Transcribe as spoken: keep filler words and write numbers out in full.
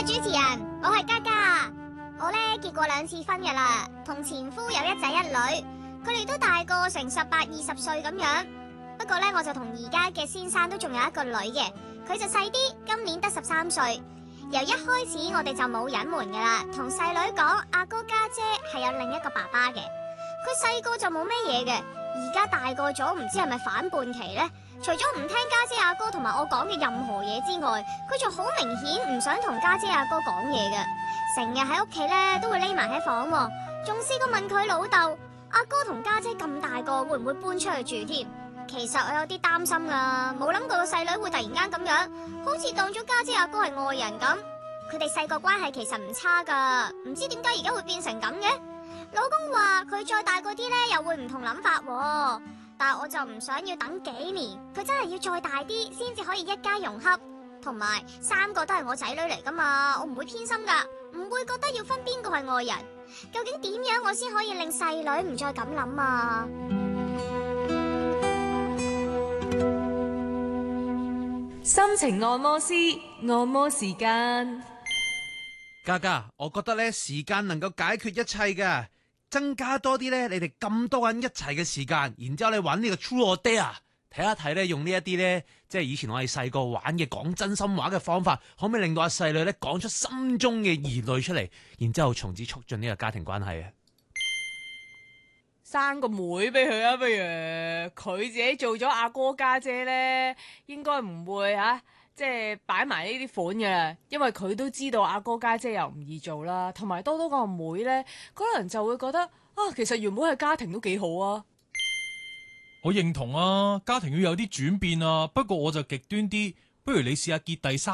主持人，我係嘉嘉。我咧結過兩次婚噶啦，同前夫有一仔一女，佢哋都大個成十八二十歲咁樣。不過咧，我就同而家嘅先生都仲有一個女嘅，佢就細啲，今年得十三歲。由一開始我哋就冇隱瞞噶啦，同細女講阿哥家姐係有另一個爸爸嘅。佢細個就冇咩嘢嘅，而家大個咗，唔知係咪反叛期呢？除咗唔聽家姐阿哥同埋我講嘅任何嘢之外，佢仲好明顯唔想同家姐阿哥講嘢嘅，成日喺屋企咧都會匿埋喺房，仲試過問佢老豆阿哥同家姐咁大個會唔會搬出去住添？其實我有啲擔心噶，冇諗過個細女會突然間咁樣，好似當咗家姐阿哥係外人咁。佢哋細個關係其實唔差噶，唔知點解而家會變成咁嘅？老公話佢再大個啲咧又會唔同諗法，但係我就唔想要等幾年，佢真係要再大啲先至可以一家融洽，同埋三個都係我仔女嚟噶嘛，我唔會偏心噶，唔會覺得要分邊個係外人。究竟點樣我先可以令細女唔再咁諗啊？ 心情按摩師，按摩時間。 嘉嘉，我覺得咧時間能夠解決一切嘅，增加多啲咧你哋咁多人一齊嘅時間，然之後你玩呢個 True or Dare，睇一睇咧用呢一啲咧即係以前我哋細個玩嘅講真心話嘅方法，可唔可以令到阿細女咧講出心中嘅疑慮出嚟，然之後從此促進呢個家庭關係啊？ 生個妹俾佢啊，不如佢自己做咗阿哥家姐咧，應該唔會吓，即係擺埋呢啲款嘅，因為佢都知道阿哥家姐又唔易做啦，同埋多多個妹咧，可能就會覺得啊，其實原本係家庭都幾好啊。 我認同啊，家庭要有啲轉變啊，不過我就極端啲，不如你試下結第三